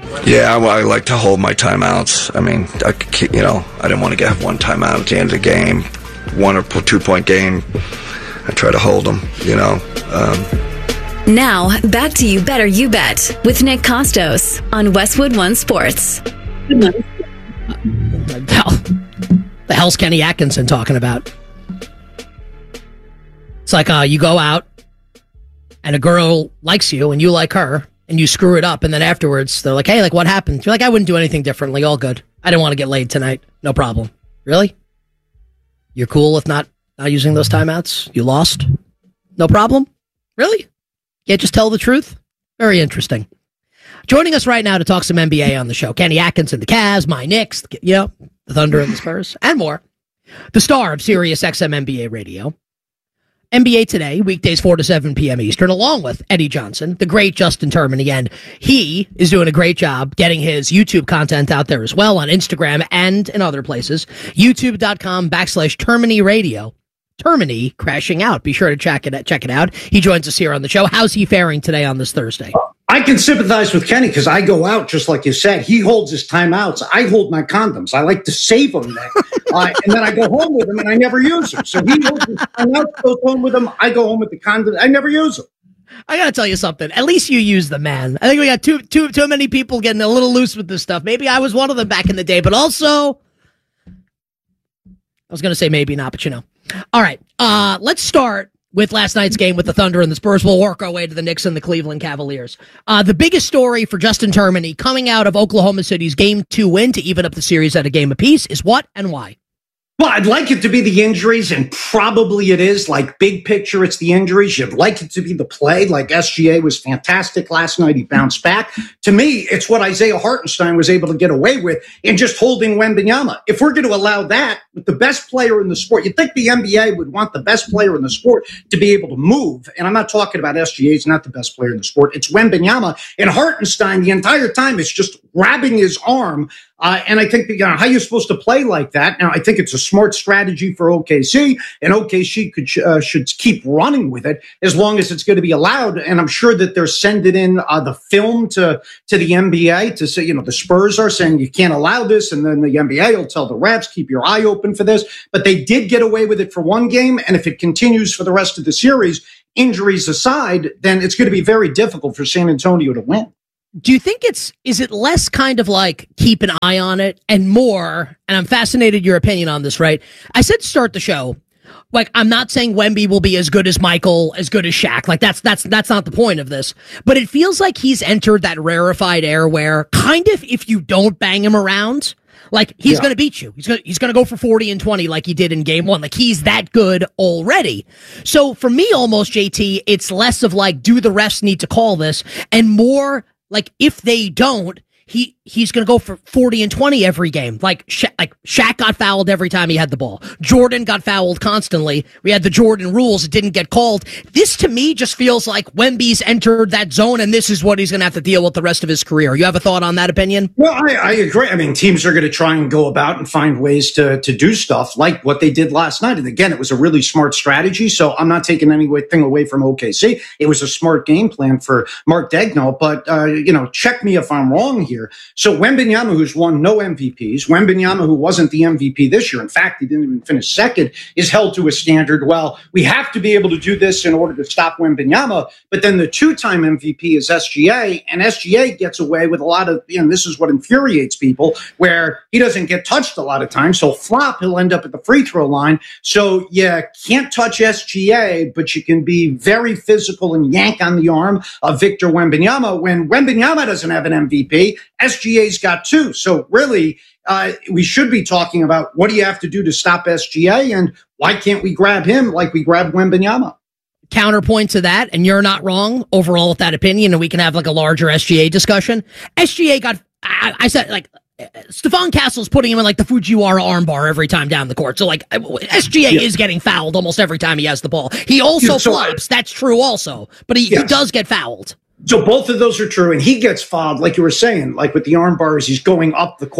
Yeah, I like to hold my timeouts. I mean, I didn't want to have one timeout at the end of the game, 1 or 2 point game. I try to hold them, Now, back to You Better You Bet with Nick Costos on Westwood One Sports. The hell's Kenny Atkinson talking about? It's like you go out and a girl likes you and you like her and you screw it up, and then afterwards they're like, hey, like, what happened? You're like, I wouldn't do anything differently. All good. I didn't want to get laid tonight. No problem. Really? You're cool with not using those timeouts? You lost? No problem? Really? Can't just tell the truth? Very interesting. Joining us right now to talk some NBA on the show, Kenny Atkinson, the Cavs, my Knicks, the Thunder and the Spurs, and more. The star of Sirius XM NBA Radio. NBA Today, weekdays 4 to 7 p.m. Eastern, along with Eddie Johnson, the great Justin Termini, and he is doing a great job getting his YouTube content out there as well on Instagram and in other places. YouTube.com/Termini Radio. Termini crashing out. Be sure to check it out. He joins us here on the show. How's he faring today on this Thursday? I can sympathize with Kenny because I go out just like you said. He holds his timeouts. I hold my condoms. I like to save them then. And then I go home with them and I never use them. So he holds his timeouts, goes home with them. I go home with the condoms. I never use them. I got to tell you something. At least you use them, man. I think we got too many people getting a little loose with this stuff. Maybe I was one of them back in the day, but also I was going to say maybe not, but All right. Let's start with last night's game with the Thunder and the Spurs. We'll work our way to the Knicks and the Cleveland Cavaliers. The biggest story for Justin Termini coming out of Oklahoma City's Game 2 win to even up the series at a game apiece is what and why? Well, I'd like it to be the injuries, and probably it is. Like, big picture, it's the injuries. You'd like it to be the play. Like, SGA was fantastic last night. He bounced back. To me, it's what Isaiah Hartenstein was able to get away with in just holding Wembanyama. If we're going to allow that with the best player in the sport, you'd think the NBA would want the best player in the sport to be able to move. And I'm not talking about SGA. He's not the best player in the sport. It's Wembanyama. And Hartenstein, the entire time, is just grabbing his arm. And I think how you're supposed to play like that. Now, I think it's a smart strategy for OKC, and OKC should keep running with it as long as it's going to be allowed. And I'm sure that they're sending in the film to the NBA to say, the Spurs are saying you can't allow this, and then the NBA will tell the refs, keep your eye open for this. But they did get away with it for one game, and if it continues for the rest of the series, injuries aside, then it's going to be very difficult for San Antonio to win. Do you think is it less kind of like keep an eye on it and more, and I'm fascinated your opinion on this, right? I said to start the show, like, I'm not saying Wemby will be as good as Michael, as good as Shaq. Like, that's not the point of this. But it feels like he's entered that rarefied air where kind of if you don't bang him around, like, he's going to beat you. He's going to go for 40 and 20 like he did in game 1. Like, he's that good already. So for me, almost, JT, it's less of like, do the refs need to call this, and more like, if they don't, he's going to go for 40 and 20 every game. Like Shaq got fouled every time he had the ball. Jordan got fouled constantly. We had the Jordan rules. It didn't get called. This, to me, just feels like Wemby's entered that zone, and this is what he's going to have to deal with the rest of his career. You have a thought on that opinion? Well, I agree. I mean, teams are going to try and go about and find ways to do stuff like what they did last night. And again, it was a really smart strategy. So I'm not taking anything away from OKC. It was a smart game plan for Mark Daigneault. But, check me if I'm wrong here. So Wembanyama, who's won no MVPs, Wembanyama, who wasn't the MVP this year, in fact, he didn't even finish second, is held to a standard. Well, we have to be able to do this in order to stop Wembanyama. But then the two-time MVP is SGA, and SGA gets away with a lot of, this is what infuriates people, where he doesn't get touched a lot of times. So flop, he'll end up at the free throw line. So you can't touch SGA, but you can be very physical and yank on the arm of Victor Wembanyama. When Wembanyama doesn't have an MVP, SGA's got 2. So really, we should be talking about what do you have to do to stop SGA, and why can't we grab him like we grabbed Wembanyama? Counterpoint to that, and you're not wrong overall with that opinion, and we can have like a larger SGA discussion. SGA got, I said, like, Stephon Castle's putting him in like the Fujiwara armbar every time down the court. So like SGA is getting fouled almost every time he has the ball. He also flops. That's true also, but he does get fouled. So both of those are true, and he gets fouled, like you were saying, like with the arm bars, he's going up the court.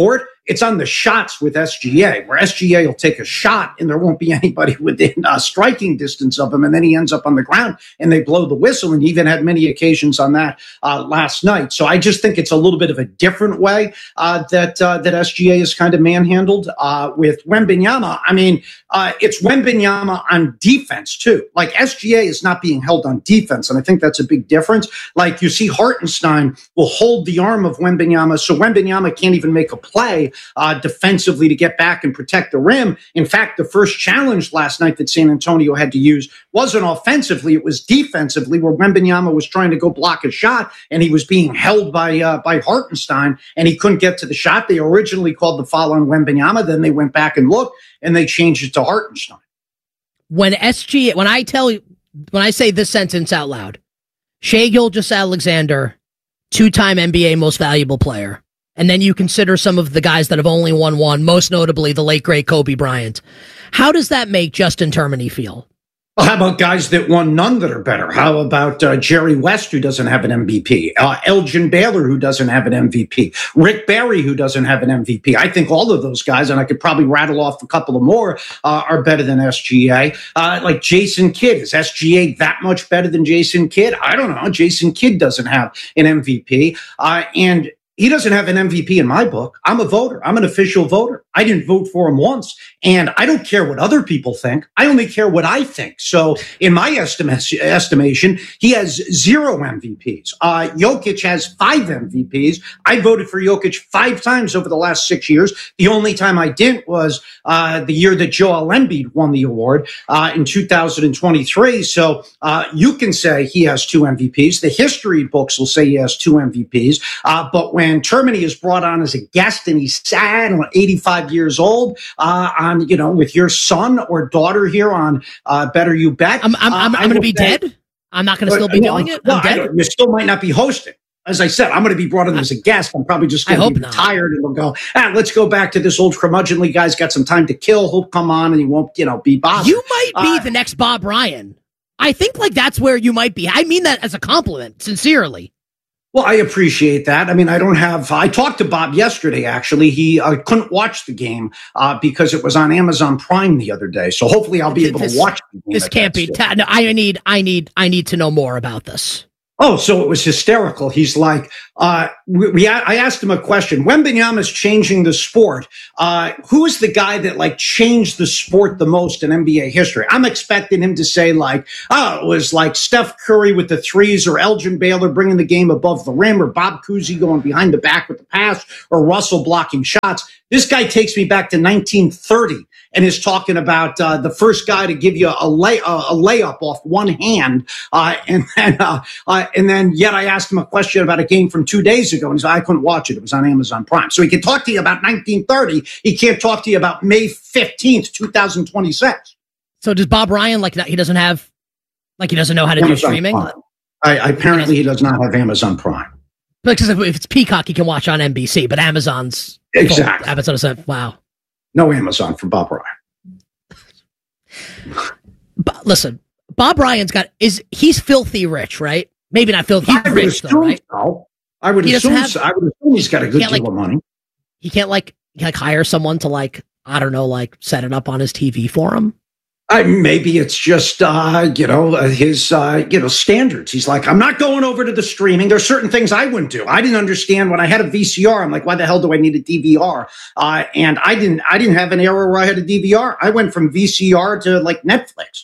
it's on the shots with SGA, where SGA will take a shot and there won't be anybody within striking distance of him, and then he ends up on the ground and they blow the whistle. And he even had many occasions on that last night. So I just think it's a little bit of a different way that SGA is kind of manhandled with Wembanyama. I mean, it's Wembanyama on defense too. Like, SGA is not being held on defense, and I think that's a big difference. Like, you see Hartenstein will hold the arm of Wembanyama, so Wembanyama can't even make a play defensively to get back and protect the rim. In fact, the first challenge last night that San Antonio had to use wasn't offensively, it was defensively, where Wembanyama was trying to go block a shot and he was being held by Hartenstein and he couldn't get to the shot. They originally called the foul on Wembanyama, then they went back and looked and they changed it to Hartenstein. When I say this sentence out loud, Shai Gilgeous-Alexander, 2-time NBA most valuable player, and then you consider some of the guys that have only won one, most notably the late, great Kobe Bryant. How does that make Justin Termini feel? Well, how about guys that won none that are better? How about Jerry West, who doesn't have an MVP? Elgin Baylor, who doesn't have an MVP? Rick Barry, who doesn't have an MVP? I think all of those guys, and I could probably rattle off a couple of more, are better than SGA. Like Jason Kidd. Is SGA that much better than Jason Kidd? I don't know. Jason Kidd doesn't have an MVP. And he doesn't have an MVP in my book. I'm a voter. I'm an official voter. I didn't vote for him once, and I don't care what other people think. I only care what I think. So in my estimation, he has 0 MVPs. Jokic has 5 MVPs. I voted for Jokic 5 times over the last 6 years. The only time I didn't was the year that Joel Embiid won the award in 2023. So you can say he has 2 MVPs. The history books will say he has 2 MVPs. But when Termini is brought on as a guest and he's sad and 85 years old on, with your son or daughter here on Better You Bet. I'm going to be dead. I'm not going to still be doing it. I'm dead. You still might not be hosting. As I said, I'm going to be brought in as a guest. I'm probably just going to be tired and we'll go, let's go back to this old curmudgeonly guy's got some time to kill. He'll come on and he won't, be bothered. You might be the next Bob Ryan. I think that's where you might be. I mean that as a compliment, sincerely. Well, I appreciate that. I mean, I talked to Bob yesterday, actually. He couldn't watch the game because it was on Amazon Prime the other day. So hopefully I'll be able to watch the game. This can't be. No, I need to know more about this. Oh, so it was hysterical. He's like, I asked him a question. Wembanyama's changing the sport. Who is the guy that changed the sport the most in NBA history? I'm expecting him to say it was like Steph Curry with the threes, or Elgin Baylor bringing the game above the rim, or Bob Cousy going behind the back with the pass, or Russell blocking shots. This guy takes me back to 1930 and is talking about the first guy to give you a layup off one hand, and then yet I asked him a question about a game from 2 days ago, and he said, I couldn't watch it. It was on Amazon Prime. So he can talk to you about 1930. He can't talk to you about May 15th, 2026. So does Bob Ryan, he doesn't know how to do streaming? Apparently he does not have Amazon Prime. Because if it's Peacock, he can watch on NBC, but Amazon's... Exactly. Amazon said, wow. No Amazon for Bob Ryan. But listen, Bob Ryan's he's filthy rich, right? Maybe not filthy rich, though, right? So. I would assume he's got a good deal of money. He can't hire someone to set it up on his TV for him. Maybe it's just, his, standards. He's like, I'm not going over to the streaming. There's certain things I wouldn't do. I didn't understand when I had a VCR. I'm like, why the hell do I need a DVR? And I didn't have an era where I had a DVR. I went from VCR to Netflix.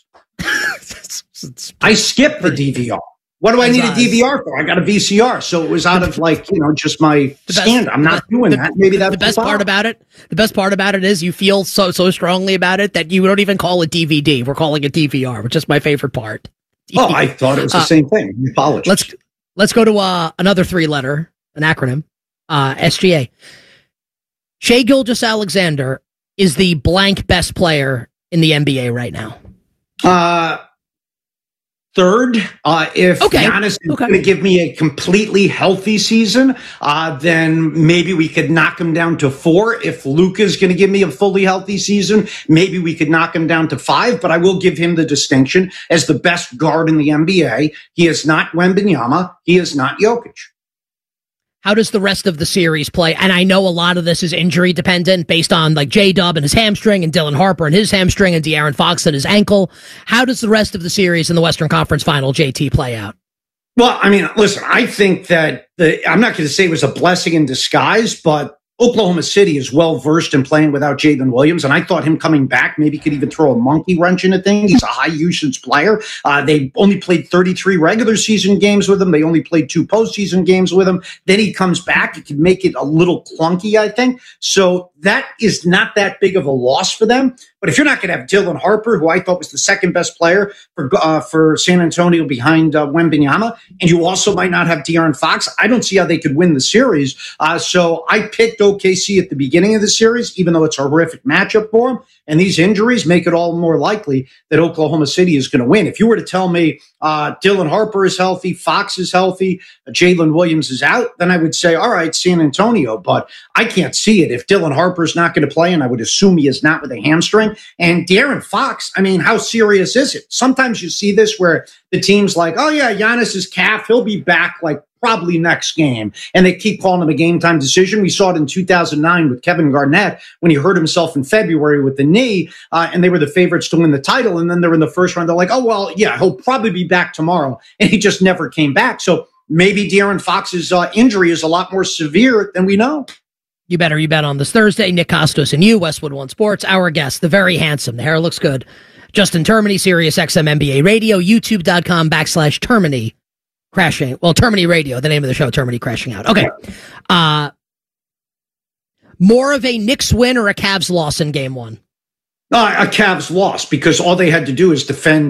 I skipped the DVR. What do I need a DVR for? I got a VCR, so it was out of just my standard. I'm not doing that. Maybe that's the best part about it. The best part about it is you feel so strongly about it that you don't even call it DVD. We're calling it DVR, which is my favorite part. Oh, I thought it was the same thing. Apologies. Let's go to another 3-letter, an acronym. SGA. Shai Gilgeous-Alexander is the blank best player in the NBA right now. Third, if Giannis is going to give me a completely healthy season, then maybe we could knock him down to 4. If Luka's going to give me a fully healthy season, maybe we could knock him down to 5. But I will give him the distinction as the best guard in the NBA. He is not Wembanyama. He is not Jokic. How does the rest of the series play? And I know a lot of this is injury dependent based on like J-Dub and his hamstring and Dylan Harper and his hamstring and De'Aaron Fox and his ankle. How does the rest of the series in the Western Conference Final, JT, play out? Well, I mean, listen, I think that I'm not going to say it was a blessing in disguise, but Oklahoma City is well versed in playing without Jalen Williams, and I thought him coming back maybe could even throw a monkey wrench in a thing. He's a high usage player. They only played 33 regular season games with him. They only played 2 postseason games with him. Then he comes back. It could make it a little clunky, I think. So that is not that big of a loss for them. But if you're not going to have Dylan Harper, who I thought was the second best player for San Antonio behind Wembanyama, and you also might not have De'Aaron Fox, I don't see how they could win the series. So I picked OKC at the beginning of the series, even though it's a horrific matchup for them. And these injuries make it all more likely that Oklahoma City is going to win. If you were to tell me Dylan Harper is healthy, Fox is healthy, Jalen Williams is out, then I would say, all right, San Antonio. But I can't see it. If Dylan Harper is not going to play, and I would assume he is not with a hamstring, and De'Aaron Fox, I mean, how serious is it? Sometimes you see this where the team's like, oh, yeah, Giannis's calf, he'll be back like probably next game. And they keep calling him a game time decision. We saw it in 2009 with Kevin Garnett when he hurt himself in February with the knee, and they were the favorites to win the title. And then they're in the first round. They're like, oh, well, yeah, he'll probably be back tomorrow. And he just never came back. So maybe De'Aaron Fox's injury is a lot more severe than we know. You bet on this Thursday. Nick Costos and you, Westwood One Sports. Our guest, the very handsome, the hair looks good, Justin Termini, Sirius XM NBA Radio, youtube.com/Termini crashing. Well, Termini Radio, the name of the show, Termini crashing out. Okay. More of a Knicks win or a Cavs loss in game 1? A Cavs loss, because all they had to do is defend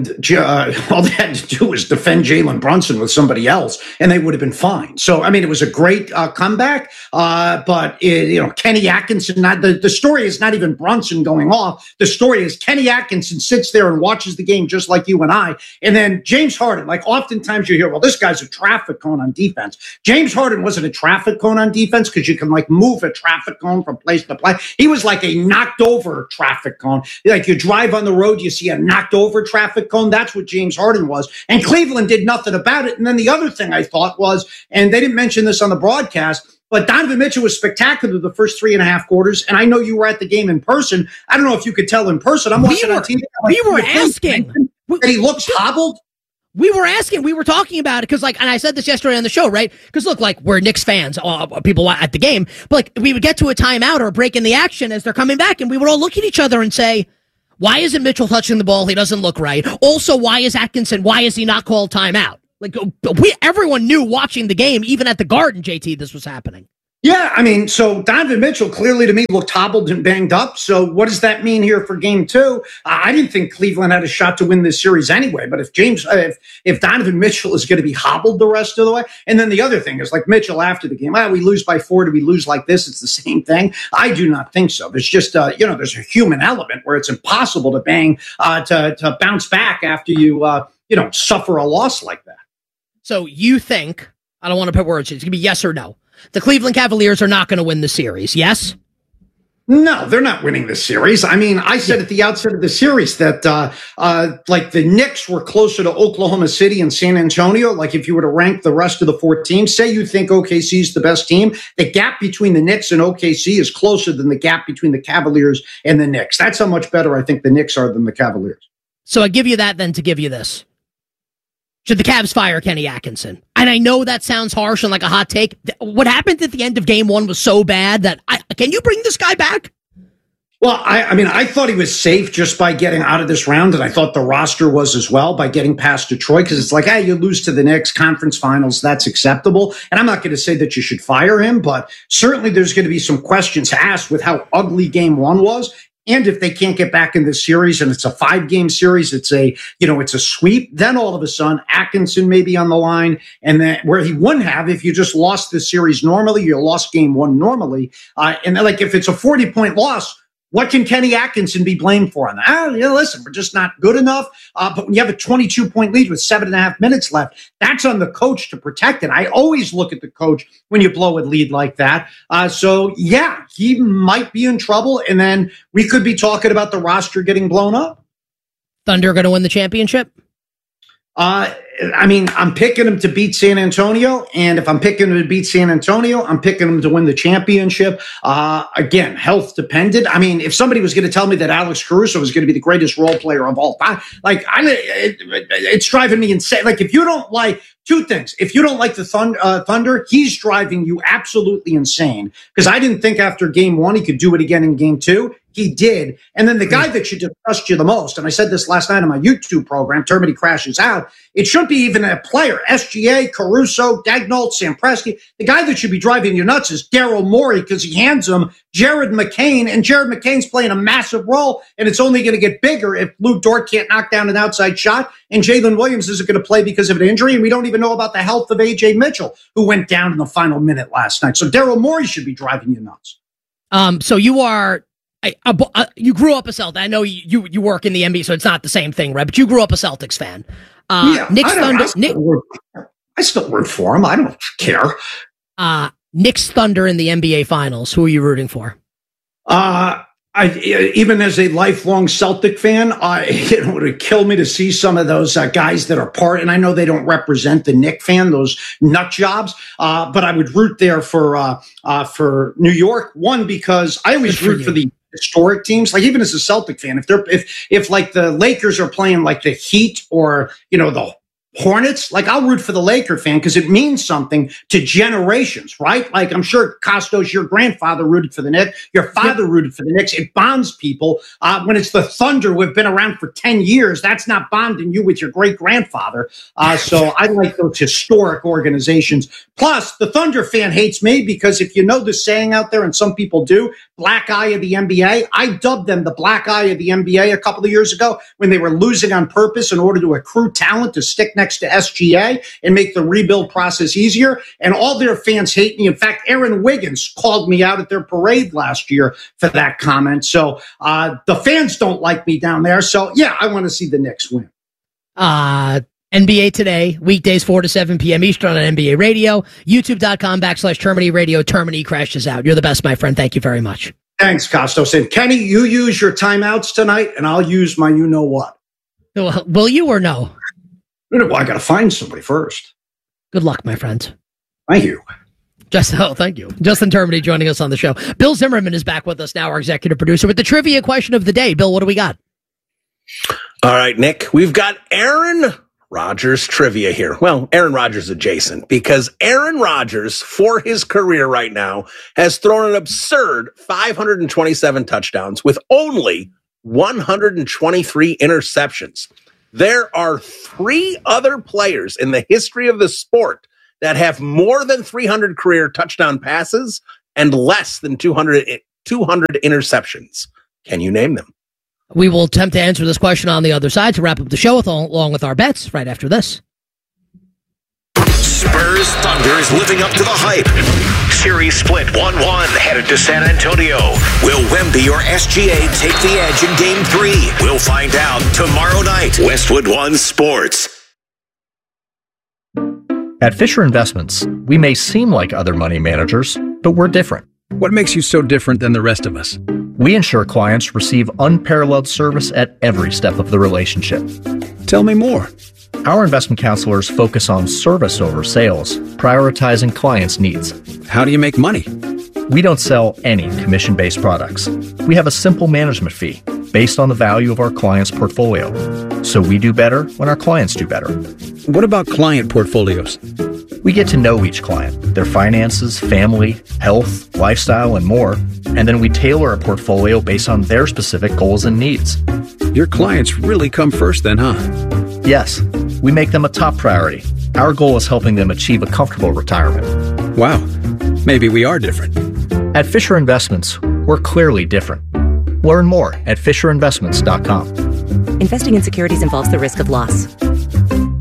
Jalen Brunson with somebody else, and they would have been fine. So, I mean, it was a great comeback, but Kenny Atkinson. The story is not even Brunson going off. The story is Kenny Atkinson sits there and watches the game just like you and I, and then James Harden. Like oftentimes you hear, well, this guy's a traffic cone on defense. James Harden wasn't a traffic cone on defense because you can like move a traffic cone from place to place. He was like a knocked over traffic cone. Like you drive on the road, you see a knocked over traffic cone. That's what James Harden was. And Cleveland did nothing about it. And then the other thing I thought was, and they didn't mention this on the broadcast, but Donovan Mitchell was spectacular the first 3.5 quarters. And I know you were at the game in person. I don't know if you could tell in person. I'm watching on TV. We were asking. And he looks hobbled. We were talking about it because, like, and I said this yesterday on the show, right? Because look, like, we're Knicks fans, people at the game, but like, we would get to a timeout or a break in the action as they're coming back, and we would all look at each other and say, why isn't Mitchell touching the ball? He doesn't look right. Also, why is Atkinson? Why is he not called timeout? Like, everyone knew watching the game, even at the Garden, JT, this was happening. Yeah, I mean, so Donovan Mitchell clearly to me looked hobbled and banged up. So what does that mean here for game 2? I didn't think Cleveland had a shot to win this series anyway. But if Donovan Mitchell is going to be hobbled the rest of the way, and then the other thing is like Mitchell after the game, we lose by 4. Do we lose like this? It's the same thing. I do not think so. There's just there's a human element where it's impossible to to bounce back after you suffer a loss like that. So you think, I don't want to put words, it's going to be yes or no. The Cleveland Cavaliers are not going to win the series, yes? No, they're not winning this series. I mean, I said at the outset of the series that like the Knicks were closer to Oklahoma City and San Antonio. Like if you were to rank the rest of the 4 teams, say you think OKC is the best team, the gap between the Knicks and OKC is closer than the gap between the Cavaliers and the Knicks. That's how much better I think the Knicks are than the Cavaliers. So I give you that then to give you this. Should the Cavs fire Kenny Atkinson? And I know that sounds harsh and like a hot take. What happened at the end of game 1 was so bad that can you bring this guy back? Well, I thought he was safe just by getting out of this round, and I thought the roster was as well by getting past Detroit, because it's like, hey, you lose to the Knicks, conference finals, that's acceptable. And I'm not going to say that you should fire him, but certainly there's going to be some questions asked with how ugly game 1 was. And if they can't get back in this series and it's a 5-game series, it's a sweep, then all of a sudden Atkinson may be on the line, and then where he wouldn't have if you just lost the series normally, you lost game 1 normally. And like if it's a 40-point loss, what can Kenny Atkinson be blamed for on that? Listen, we're just not good enough. But when you have a 22-point lead with 7.5 minutes left, that's on the coach to protect it. I always look at the coach when you blow a lead like that. So, yeah, he might be in trouble. And then we could be talking about the roster getting blown up. Thunder going to win the championship? I mean, I'm picking them to beat San Antonio, and if I'm picking them to beat San Antonio, I'm picking them to win the championship. Again, health dependent. I mean, if somebody was going to tell me that Alex Caruso was going to be the greatest role player of all time, it's driving me insane. Like, if you don't like two things, if you don't like the Thunder, he's driving you absolutely insane. Because I didn't think after game one he could do it again in game two. He did. And then the guy that should disgust you the most, and I said this last night on my YouTube program, Termini Crashes Out, it shouldn't be even a player. SGA, Caruso, Daignault, Sam Presti. The guy that should be driving you nuts is Daryl Morey, because he hands him Jared McCain, and Jared McCain's playing a massive role, and it's only going to get bigger if Lou Dort can't knock down an outside shot, and Jalen Williams isn't going to play because of an injury, and we don't even know about the health of A.J. Mitchell, who went down in the final minute last night. So Daryl Morey should be driving you nuts. So you are... you grew up a Celtic. I know you work in the NBA, so it's not the same thing, right? But you grew up a Celtics fan. Knicks Thunder. I still root for him. I don't care. Knicks Thunder in the NBA Finals. Who are you rooting for? Even as a lifelong Celtic fan, it would kill me to see some of those guys that are part. And I know they don't represent the Knick fan, those nut jobs. But I would root there for New York. One, because I always root for the historic teams. Like, even as a Celtic fan, if like the Lakers are playing like the Heat or, the Hornets, like, I'll root for the Laker fan because it means something to generations, right? Like, I'm sure, Costos, your grandfather rooted for the Knicks, your father rooted for the Knicks. It bonds people. When it's the Thunder, who have been around for 10 years, that's not bonding you with your great-grandfather. So I like those historic organizations. Plus, the Thunder fan hates me because if you know the saying out there, and some people do, black eye of the NBA, I dubbed them the black eye of the NBA a couple of years ago when they were losing on purpose in order to accrue talent to stick next to SGA and make the rebuild process easier. And all their fans hate me. In fact, Aaron Wiggins called me out at their parade last year for that comment. So the fans don't like me down there. So, yeah, I want to see the Knicks win. NBA Today, weekdays 4 to 7 p.m. Eastern on NBA Radio, youtube.com/Termini Radio. Termini Crashes Out. You're the best, my friend. Thank you very much. Thanks, Costos. And Kenny, you use your timeouts tonight, and I'll use my you-know-what. Will you or no? Well, I got to find somebody first. Good luck, my friend. Thank you. Thank you. Justin Termini joining us on the show. Bill Zimmerman is back with us now, our executive producer, with the trivia question of the day. Bill, what do we got? All right, Nick, we've got Aaron Rodgers trivia here. Well, Aaron Rodgers adjacent, because Aaron Rodgers, for his career right now, has thrown an absurd 527 touchdowns with only 123 interceptions. There are 3 other players in the history of the sport that have more than 300 career touchdown passes and less than 200 interceptions. Can you name them? We will attempt to answer this question on the other side to wrap up the show along with our bets right after this. Spurs Thunder is living up to the hype. Series split 1-1 headed to San Antonio. Will Wemby or SGA take the edge in Game 3? We'll find out tomorrow night. Westwood One Sports. At Fisher Investments, we may seem like other money managers, but we're different. What makes you so different than the rest of us? We ensure clients receive unparalleled service at every step of the relationship. Tell me more. Our investment counselors focus on service over sales, prioritizing clients' needs. How do you make money? We don't sell any commission-based products. We have a simple management fee based on the value of our client's portfolio. So we do better when our clients do better. What about client portfolios? We get to know each client, their finances, family, health, lifestyle, and more, and then we tailor a portfolio based on their specific goals and needs. Your clients really come first then, huh? Yes, we make them a top priority. Our goal is helping them achieve a comfortable retirement. Wow, maybe we are different. At Fisher Investments, we're clearly different. Learn more at FisherInvestments.com. Investing in securities involves the risk of loss.